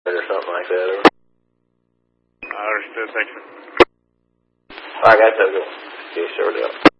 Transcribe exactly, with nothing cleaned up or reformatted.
or something like that. I understood. Thank you. All right, guys, have a good one. See you shortly.